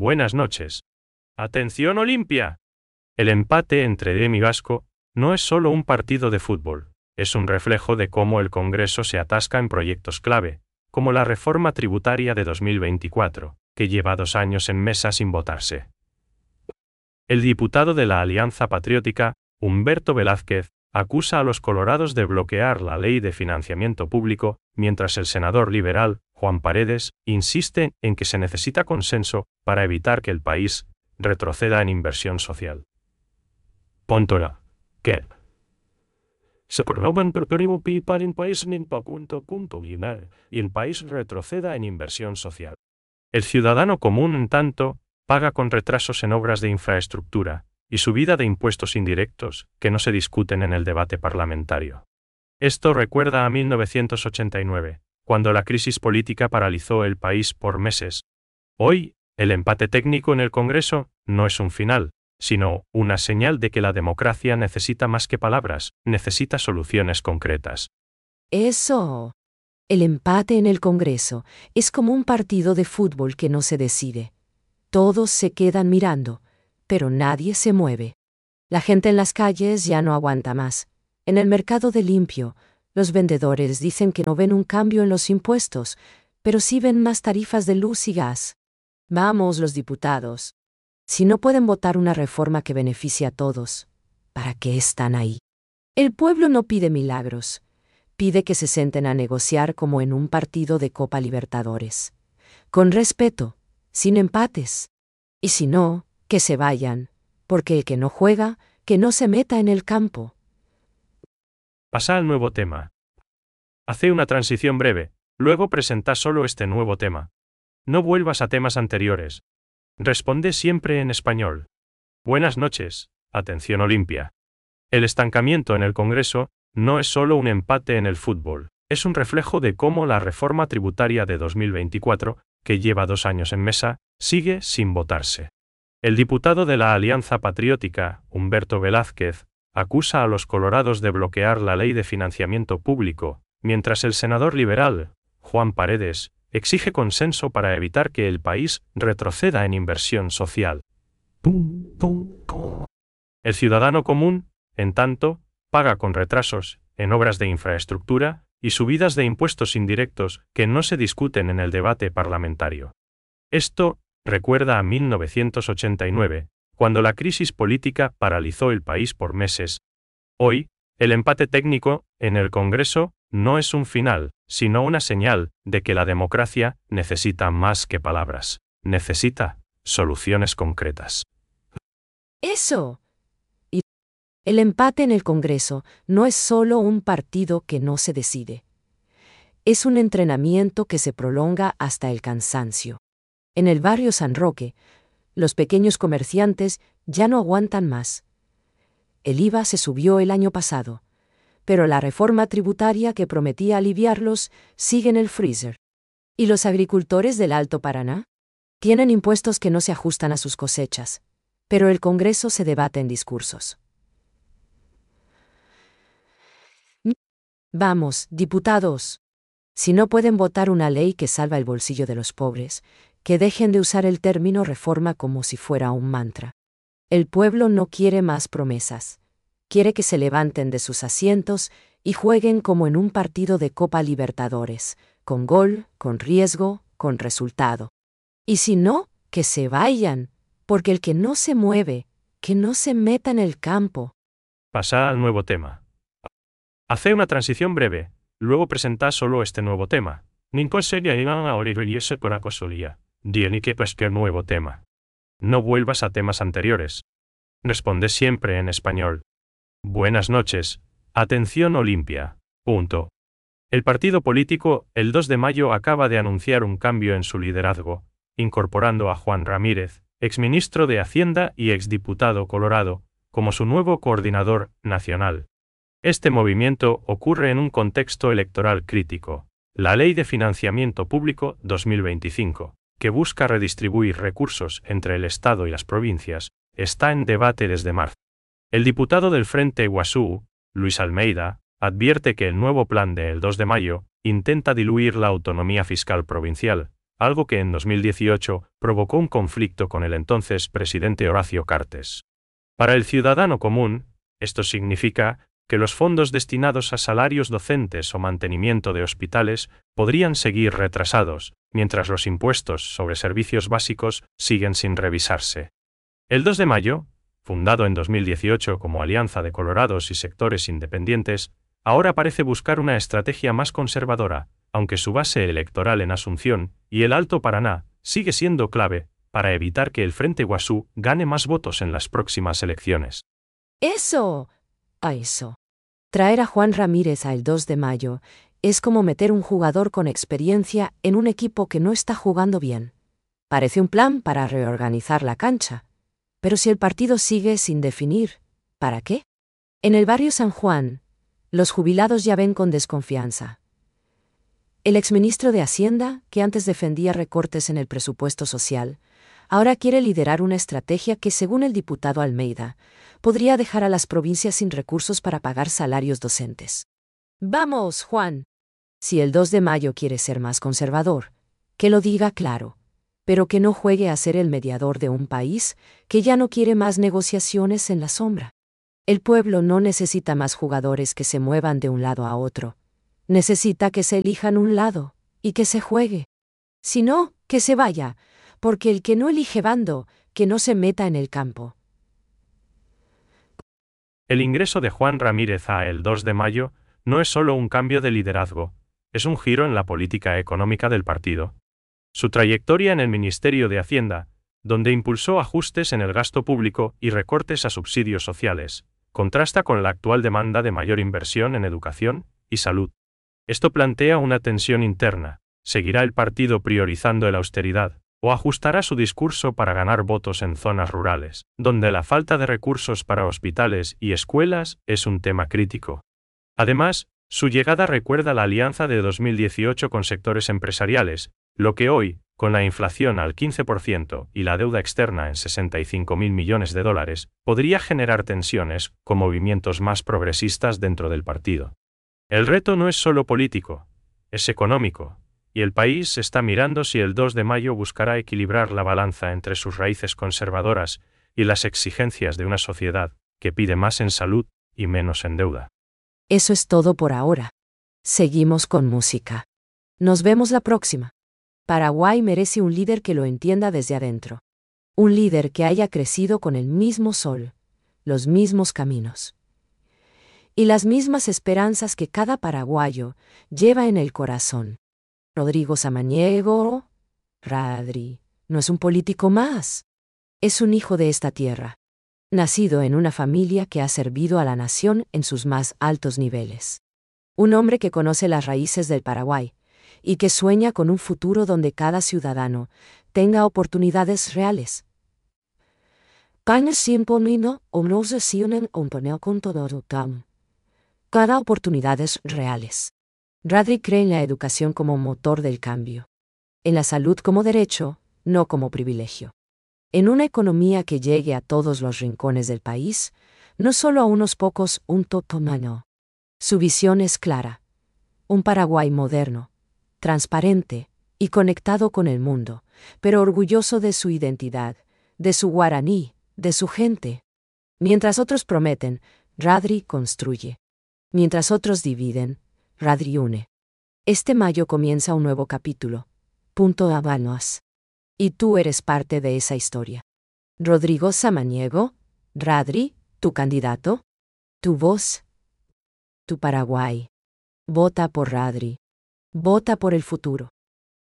Buenas noches. ¡Atención Olimpia! El empate entre Dem y Vasco no es solo un partido de fútbol, es un reflejo de cómo el Congreso se atasca en proyectos clave, como la reforma tributaria de 2024, que lleva 2 años en mesa sin votarse. El diputado de la Alianza Patriótica, Humberto Velázquez, acusa a los colorados de bloquear la ley de financiamiento público, mientras el senador liberal, Juan Paredes, insiste en que se necesita consenso para evitar que el país retroceda en inversión social. Pontora, ¿qué? Se promueven para un país y el país retroceda en inversión social. El ciudadano común, en tanto, paga con retrasos en obras de infraestructura y subida de impuestos indirectos que no se discuten en el debate parlamentario. Esto recuerda a 1989, cuando la crisis política paralizó el país por meses. Hoy, el empate técnico en el Congreso no es un final, sino una señal de que la democracia necesita más que palabras, necesita soluciones concretas. Eso. El empate en el Congreso es como un partido de fútbol que no se decide. Todos se quedan mirando, pero nadie se mueve. La gente en las calles ya no aguanta más. En el mercado de limpio, los vendedores dicen que no ven un cambio en los impuestos, pero sí ven más tarifas de luz y gas. Vamos, los diputados. Si no pueden votar una reforma que beneficie a todos, ¿para qué están ahí? El pueblo no pide milagros. Pide que se sienten a negociar como en un partido de Copa Libertadores. Con respeto, sin empates. Y si no, que se vayan, porque el que no juega, que no se meta en el campo. Pasa al nuevo tema. Hace una transición breve, luego presenta solo este nuevo tema. No vuelvas a temas anteriores. Responde siempre en español. Buenas noches, atención Olimpia. El estancamiento en el Congreso no es solo un empate en el fútbol, es un reflejo de cómo la reforma tributaria de 2024, que lleva 2 años en mesa, sigue sin votarse. El diputado de la Alianza Patriótica, Humberto Velázquez, acusa a los colorados de bloquear la ley de financiamiento público, mientras el senador liberal, Juan Paredes, exige consenso para evitar que el país retroceda en inversión social. El ciudadano común, en tanto, paga con retrasos en obras de infraestructura y subidas de impuestos indirectos que no se discuten en el debate parlamentario. Esto recuerda a 1989, cuando la crisis política paralizó el país por meses. Hoy, el empate técnico en el Congreso no es un final, sino una señal de que la democracia necesita más que palabras, necesita soluciones concretas. Eso. Y el empate en el Congreso no es solo un partido que no se decide. Es un entrenamiento que se prolonga hasta el cansancio. En el barrio San Roque, los pequeños comerciantes ya no aguantan más. El IVA se subió el año pasado, pero la reforma tributaria que prometía aliviarlos sigue en el freezer. ¿Y los agricultores del Alto Paraná? Tienen impuestos que no se ajustan a sus cosechas, pero el Congreso se debate en discursos. Vamos, diputados. Si no pueden votar una ley que salva el bolsillo de los pobres, que dejen de usar el término reforma como si fuera un mantra. El pueblo no quiere más promesas. Quiere que se levanten de sus asientos y jueguen como en un partido de Copa Libertadores, con gol, con riesgo, con resultado. Y si no, que se vayan, porque el que no se mueve, que no se meta en el campo. Pasa al nuevo tema. Hace una transición breve, luego presenta solo este nuevo tema. Ningún sería iban a oírse por acosolía. Dieni que pues que nuevo tema. No vuelvas a temas anteriores. Responde siempre en español. Buenas noches, atención Olimpia. Punto. El partido político, el 2 de mayo acaba de anunciar un cambio en su liderazgo, incorporando a Juan Ramírez, exministro de Hacienda y exdiputado colorado, como su nuevo coordinador nacional. Este movimiento ocurre en un contexto electoral crítico. La Ley de Financiamiento Público 2025, que busca redistribuir recursos entre el Estado y las provincias, está en debate desde marzo. El diputado del Frente Guasú, Luis Almeida, advierte que el nuevo plan del 2 de mayo intenta diluir la autonomía fiscal provincial, algo que en 2018 provocó un conflicto con el entonces presidente Horacio Cartes. Para el ciudadano común, esto significa que los fondos destinados a salarios docentes o mantenimiento de hospitales podrían seguir retrasados, mientras los impuestos sobre servicios básicos siguen sin revisarse. El 2 de mayo, fundado en 2018 como Alianza de Colorados y Sectores Independientes, ahora parece buscar una estrategia más conservadora, aunque su base electoral en Asunción y el Alto Paraná sigue siendo clave para evitar que el Frente Guasú gane más votos en las próximas elecciones. Eso. A eso. Traer a Juan Ramírez al 2 de mayo es como meter un jugador con experiencia en un equipo que no está jugando bien. Parece un plan para reorganizar la cancha. Pero si el partido sigue sin definir, ¿para qué? En el barrio San Juan, los jubilados ya ven con desconfianza. El exministro de Hacienda, que antes defendía recortes en el presupuesto social, ahora quiere liderar una estrategia que, según el diputado Almeida, podría dejar a las provincias sin recursos para pagar salarios docentes. Vamos, Juan. Si el 2 de mayo quiere ser más conservador, que lo diga claro, pero que no juegue a ser el mediador de un país que ya no quiere más negociaciones en la sombra. El pueblo no necesita más jugadores que se muevan de un lado a otro. Necesita que se elijan un lado y que se juegue. Si no, que se vaya, porque el que no elige bando, que no se meta en el campo. El ingreso de Juan Ramírez a el 2 de mayo no es solo un cambio de liderazgo, es un giro en la política económica del partido. Su trayectoria en el Ministerio de Hacienda, donde impulsó ajustes en el gasto público y recortes a subsidios sociales, contrasta con la actual demanda de mayor inversión en educación y salud. Esto plantea una tensión interna. ¿Seguirá el partido priorizando la austeridad, o ajustará su discurso para ganar votos en zonas rurales, donde la falta de recursos para hospitales y escuelas es un tema crítico? Además, su llegada recuerda la alianza de 2018 con sectores empresariales, lo que hoy, con la inflación al 15% y la deuda externa en $65.000 millones, podría generar tensiones con movimientos más progresistas dentro del partido. El reto no es solo político, es económico, y el país está mirando si el 2 de mayo buscará equilibrar la balanza entre sus raíces conservadoras y las exigencias de una sociedad que pide más en salud y menos en deuda. Eso es todo por ahora. Seguimos con música. Nos vemos la próxima. Paraguay merece un líder que lo entienda desde adentro. Un líder que haya crecido con el mismo sol, los mismos caminos y las mismas esperanzas que cada paraguayo lleva en el corazón. Rodrigo Samaniego, Radri, no es un político más. Es un hijo de esta tierra, nacido en una familia que ha servido a la nación en sus más altos niveles. Un hombre que conoce las raíces del Paraguay y que sueña con un futuro donde cada ciudadano tenga oportunidades reales. Cada oportunidades reales. Radri cree en la educación como motor del cambio. En la salud como derecho, no como privilegio. En una economía que llegue a todos los rincones del país, no solo a unos pocos, un totomano. Su visión es clara. Un Paraguay moderno, transparente y conectado con el mundo, pero orgulloso de su identidad, de su guaraní, de su gente. Mientras otros prometen, Radri construye. Mientras otros dividen, Radri une. Este mayo comienza un nuevo capítulo. Habanos. Y tú eres parte de esa historia. Rodrigo Samaniego, Radri, tu candidato, tu voz, tu Paraguay. Vota por Radri. Vota por el futuro.